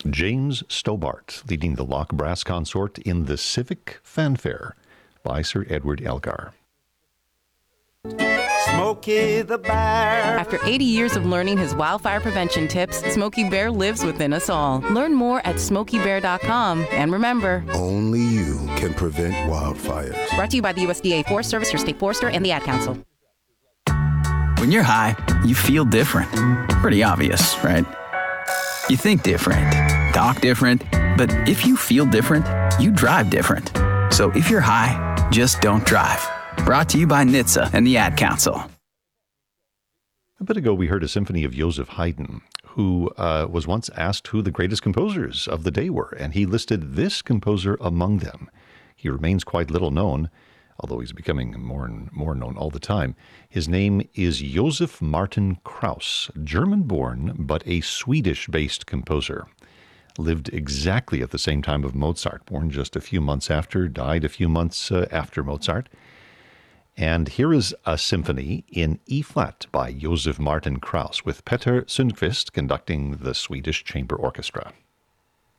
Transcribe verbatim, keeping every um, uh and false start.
James Stobart leading the Loch Brass Consort in The Civic Fanfare by Sir Edward Elgar. Smokey the Bear. After eighty years of learning his wildfire prevention tips, Smokey Bear lives within us all. Learn more at smokey bear dot com. And remember, only you can prevent wildfires. Brought to you by the U S D A Forest Service, your state forester, and the Ad Council. When you're high, you feel different. Pretty obvious, right? You think different, talk different, but if you feel different, you drive different. So if you're high, just don't drive. Brought to you by N H T S A and the Ad Council. A bit ago, we heard a symphony of Joseph Haydn, who uh, was once asked who the greatest composers of the day were, and he listed this composer among them. He remains quite little known, although he's becoming more and more known all the time. His name is Joseph Martin Krauss, German-born but a Swedish-based composer. Lived exactly at the same time of Mozart, born just a few months after, died a few months uh, after Mozart. And here is a symphony in E-flat by Joseph Martin Krauss with Peter Sundqvist conducting the Swedish Chamber Orchestra.